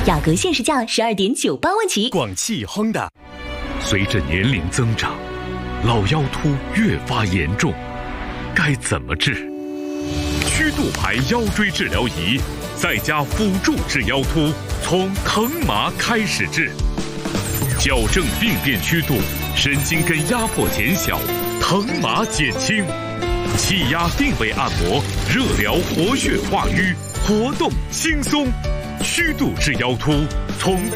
雅阁限时价12.98万起。 广汽亨达。 随着年龄增长，老腰突越发严重，该怎么治？曲度牌腰椎治疗仪，再加辅助治腰突，从藤麻开始治，矫正病变曲度，神经根压迫减小，藤麻减轻，气压定位按摩，热疗活血化瘀，活动轻松，曲度治腰突，从